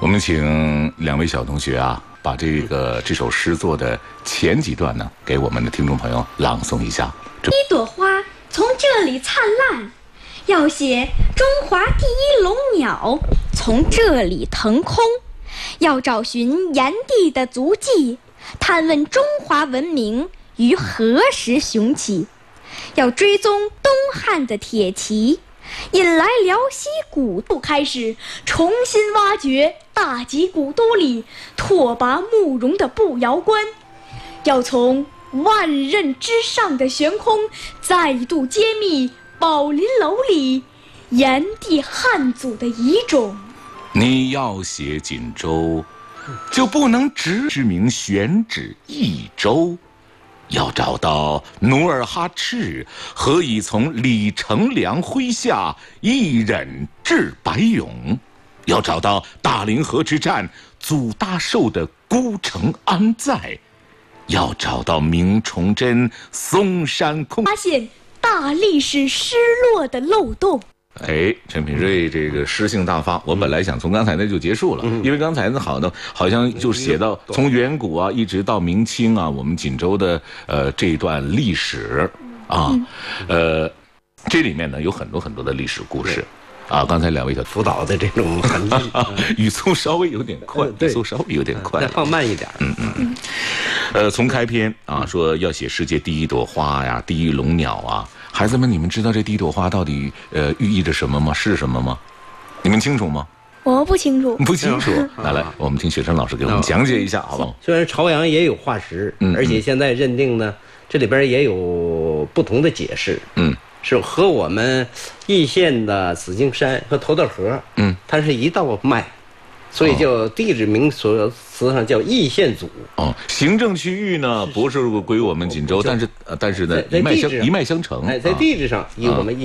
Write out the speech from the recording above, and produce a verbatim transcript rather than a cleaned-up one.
我们请两位小同学啊，把这个这首诗作的前几段呢，给我们的听众朋友朗诵一下。 一朵花从这里灿烂，要写中华第一龙鸟从这里腾空，要找寻炎帝的足迹，探问中华文明于何时雄起，要追踪东汉的铁骑，引来辽西古都，开始重新挖掘大吉古都里拓跋慕容的步摇关，要从万仞之上的悬空再度揭秘宝林楼里炎帝汉祖的遗种。 你要写锦州，就不能只知名选址益州，要找到努尔哈赤何以从李成梁麾下一忍至白勇，要找到大凌河之战祖大寿的孤城安在，要找到明崇祯嵩山空， 发现大历史失落的漏洞。 哎，陈品瑞这个诗性大发，我本来想从刚才那就结束了，嗯、因为刚才呢，好的，好像就写到从远古啊，一直到明清啊，我们锦州的呃这一段历史啊，嗯、呃，这里面呢有很多很多的历史故事。啊，刚才两位小辅导的这种痕迹， 语速稍微有点快，语速稍微有点快， 再放慢一点。 嗯嗯嗯。呃，从开篇啊，说要写世界第一朵花呀，第一龙鸟啊，孩子们，你们知道这第一朵花到底呃寓意着什么吗？是什么吗？你们清楚吗？ 我不清楚， 不清楚。来来，我们听雪生老师给我们讲解一下，好不好？ 虽然朝阳也有化石，嗯，而且现在认定呢，这里边也有不同的解释，嗯。是和我们易县的紫荆山和头道河，嗯，它是一道脉，所以叫地质名所词上叫易县组。 哦，行政区域呢不是归我们锦州，但是呃，但是呢一脉相一脉相承。 哎，在地质上以我们易